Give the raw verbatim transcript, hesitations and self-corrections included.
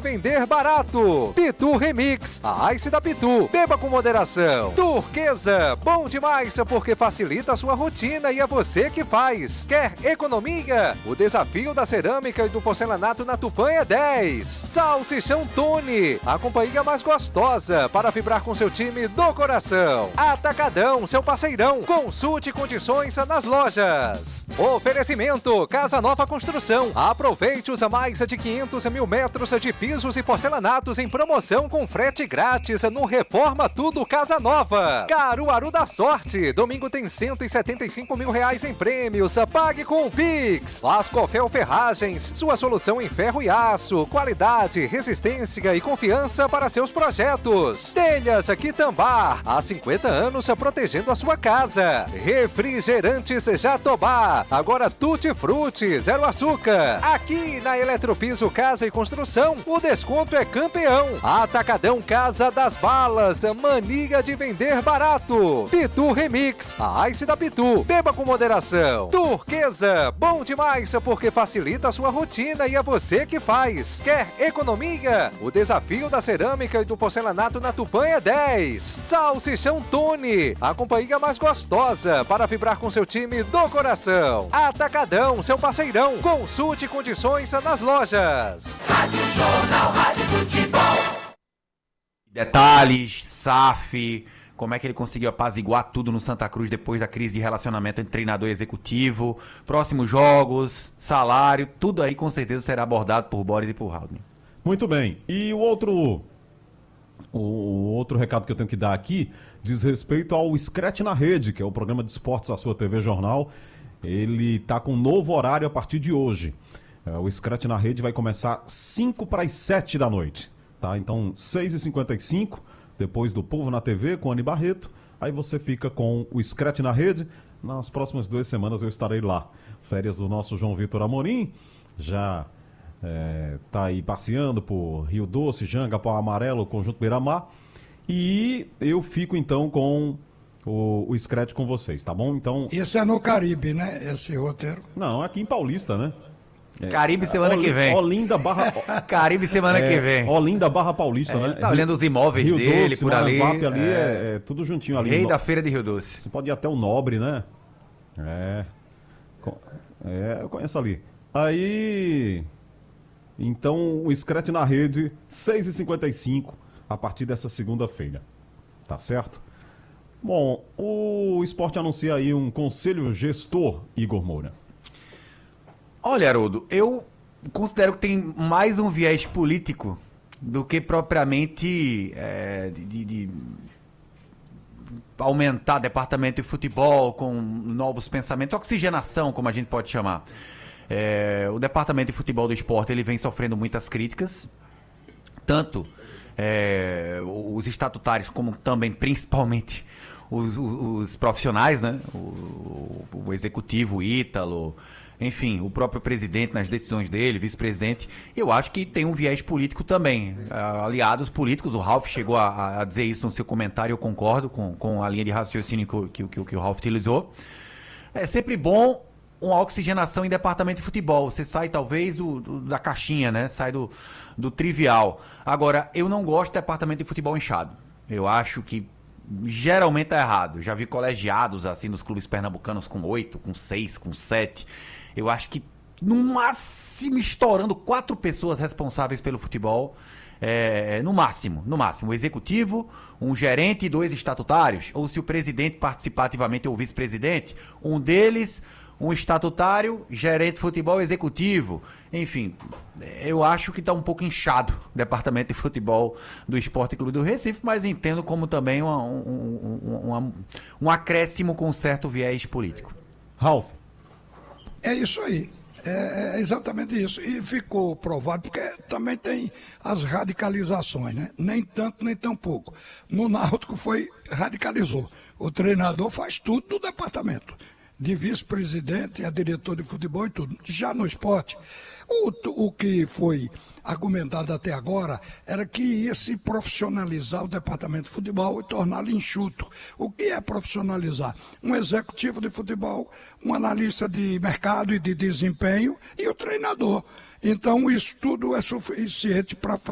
vender barato. Pitu Remix, a Ice da Pitu. Beba com moderação. Turquesa, bom demais porque facilita a sua rotina e é você que faz. Quer economia? O desafio da cerâmica e do porcelanato na Tupã é dez. Salsichão Tony, a companhia mais gostosa para vibrar com seu time do coração. Atacadão, seu parceirão. Consulte condições nas lojas. Oferecimento Casa Nova Construção. Aproveite os mais de quinhentos mil metros de pisos e porcelanatos em promoção com frete grátis no Reforma Tudo Casa Nova. Caruaru da Sorte. Domingo tem cento e setenta e cinco mil reais em prêmios. Pague com o Pix. Lascofel Ferragens. Sua solução em ferro e aço. Qualidade, resistência e confiança para seus projetos. Telhas Quitambá. Há cinquenta anos protegendo a sua casa. Refrigerantes Jatobá. Agora Tutti Frutti, zero açúcar. Aqui na Eletropiso Casa e Construção, o desconto é campeão. Atacadão Casa das Balas. Mania de vender barato. Pitu Remix, a Ice da Pitu. Beba com moderação. Turquesa, bom demais porque facilita a sua rotina e é você que faz. Quer economia? O desafio da cerâmica e do porcelanato na Tupã é dez. Salsichão Tony, a companhia mais gostosa para vibrar com seu time do coração. Atacadão, seu parceirão. Consulte condições nas lojas. Rádio Jornal, Rádio Futebol. Detalhes, S A F, como é que ele conseguiu apaziguar tudo no Santa Cruz depois da crise de relacionamento entre treinador e executivo, próximos jogos, salário, tudo aí com certeza será abordado por Boris e por Haldner. Muito bem. E o outro, o outro recado que eu tenho que dar aqui diz respeito ao Scratch na Rede, que é o programa de esportes da sua T V Jornal. Ele está com um novo horário a partir de hoje. É, o Scratch na Rede vai começar cinco para as sete da noite. Tá? Então, seis e cinquenta e cinco, depois do Povo na T V com Anny Barreto. Aí você fica com o Scratch na Rede. Nas próximas duas semanas eu estarei lá. Férias do nosso João Vitor Amorim. Já é, tá aí passeando por Rio Doce, Janga, Pau Amarelo, Conjunto Beira-Mar. E eu fico então com o, o Scratch com vocês, tá bom? Então... Isso é no Caribe, né? Esse roteiro. Não, aqui em Paulista, né? É, Caribe semana Oli, que vem. Olinda barra... Caribe semana é, que vem. Olinda barra Paulista, é, né? Ele tá olhando os imóveis Rio dele Doce, por ali. Maranguape, ali é, é, é tudo juntinho ali. Rei no... da Feira de Rio Doce. Você pode ir até o Nobre, né? É. É, eu conheço ali. Aí... Então, o Scratch na Rede, seis e cinquenta e cinco, a partir dessa segunda-feira. Tá certo? Bom, o esporte anuncia aí um conselho gestor, Igor Moura. Olha, Haroldo, eu considero que tem mais um viés político do que propriamente é, de, de aumentar departamento de futebol com novos pensamentos, oxigenação, como a gente pode chamar. É, o departamento de futebol do esporte ele vem sofrendo muitas críticas, tanto é, os estatutários como também, principalmente, os, os, os profissionais, né? O, o executivo, o Ítalo, enfim, o próprio presidente nas decisões dele, vice-presidente. Eu acho que tem um viés político também. Aliados políticos, o Ralf chegou a, a dizer isso no seu comentário, eu concordo com, com a linha de raciocínio que, que, que o Ralf utilizou. É sempre bom uma oxigenação em departamento de futebol. Você sai talvez do, do, da caixinha, né? Sai do, do trivial. Agora, eu não gosto de departamento de futebol inchado. Eu acho que geralmente tá errado. Já vi colegiados assim nos clubes pernambucanos com oito, com seis, com sete. Eu acho que no máximo estourando quatro pessoas responsáveis pelo futebol. É, no máximo, no máximo, o executivo, um gerente e dois estatutários. Ou se o presidente participar ativamente ou o vice-presidente, um deles... um estatutário, gerente de futebol executivo. Enfim, eu acho que está um pouco inchado o departamento de futebol do Esporte Clube do Recife, mas entendo como também uma, um, um, um, um acréscimo com certo viés político. Ralf. É isso aí. É, é exatamente isso. E ficou provado, porque também tem as radicalizações, né? Nem tanto, nem tão pouco. No Náutico foi, radicalizou. O treinador faz tudo do departamento. De vice-presidente a diretor de futebol e tudo. Já no esporte, o, o que foi argumentado até agora era que ia se profissionalizar o departamento de futebol e torná-lo enxuto. O que é profissionalizar? Um executivo de futebol, um analista de mercado e de desempenho e o treinador. Então, isso tudo é suficiente para